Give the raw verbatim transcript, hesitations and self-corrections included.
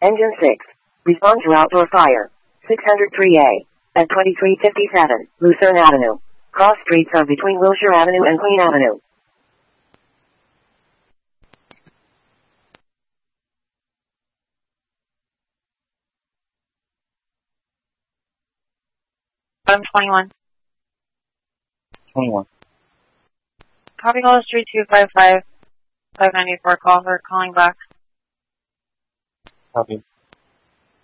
Engine six. Respond to outdoor fire. six oh three A. At twenty-three fifty-seven, Lucerne Avenue. Cross streets are between Wilshire Avenue and Queen Avenue. I'm twenty-one. twenty-one. Copy call three two five five five nine eight four. Call for calling back. Copy.